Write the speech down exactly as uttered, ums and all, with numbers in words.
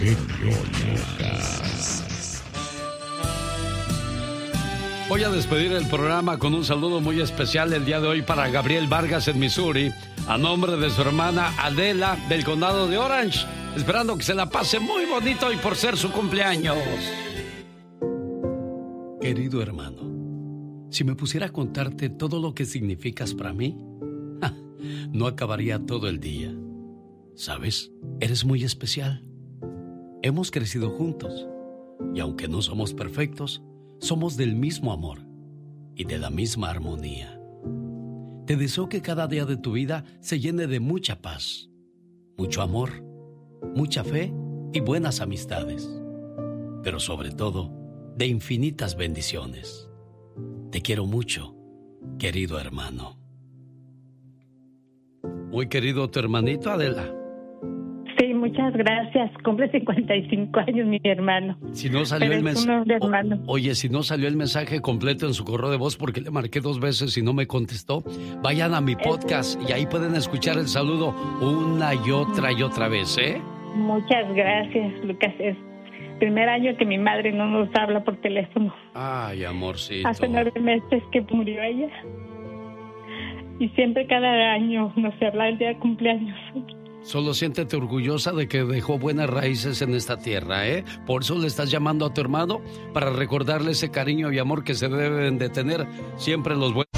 Genio Lucas. Voy a despedir el programa con un saludo muy especial el día de hoy para Gabriel Vargas en Missouri, a nombre de su hermana Adela del condado de Orange, esperando que se la pase muy bonito y por ser su cumpleaños. Querido hermano, si me pusiera a contarte todo lo que significas para mí, ja, no acabaría todo el día. ¿Sabes? Eres muy especial. Hemos crecido juntos y aunque no somos perfectos, somos del mismo amor y de la misma armonía. Te deseo que cada día de tu vida se llene de mucha paz, mucho amor, mucha fe y buenas amistades, pero sobre todo, de infinitas bendiciones. Te quiero mucho, querido hermano. Muy querido tu hermanito, Adela. Sí, muchas gracias. Cumple cincuenta y cinco años mi hermano. Si no salió Pero el es un mensaje. hombre hermano. Oye, si no salió el mensaje completo en su correo de voz porque le marqué dos veces y no me contestó, vayan a mi podcast y ahí pueden escuchar el saludo una y otra y otra vez, ¿eh? Muchas gracias, Lucas. Es el primer año que mi madre no nos habla por teléfono. Ay, amorcito. Hace nueve meses que murió ella. Y siempre cada año nos habla el día de cumpleaños. Solo siéntete orgullosa de que dejó buenas raíces en esta tierra, ¿eh? Por eso le estás llamando a tu hermano para recordarle ese cariño y amor que se deben de tener siempre los buenos.